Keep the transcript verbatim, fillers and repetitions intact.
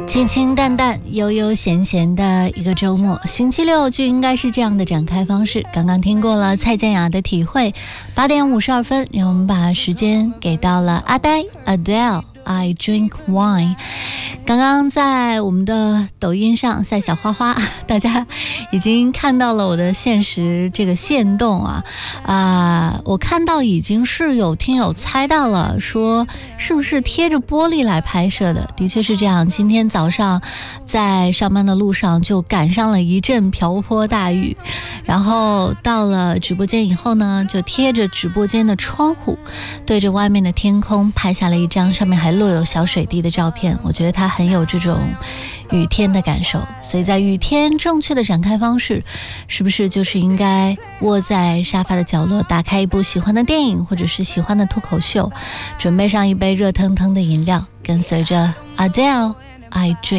清清淡淡悠悠闲闲的一个周末，星期六就应该是这样的展开方式。刚刚听过了蔡健雅的体会，八点五十二分，让我们把时间给到了阿呆 Adele I drink wine。 刚刚在我们的抖音上赛小花花，大家已经看到了我的现实这个限动啊啊、呃！我看到已经是有听友猜到了，说是不是贴着玻璃来拍摄的？的确是这样。今天早上在上班的路上就赶上了一阵瓢泼大雨，然后到了直播间以后呢，就贴着直播间的窗户，对着外面的天空拍下了一张上面还落有小水滴的照片。我觉得它很有这种雨天的感受，所以在雨天正确的展开方式，是不是就是应该窝在沙发的角落，打开一部喜欢的电影或者是喜欢的脱口秀，准备上一杯热腾腾的饮料，跟随着 Adele I drink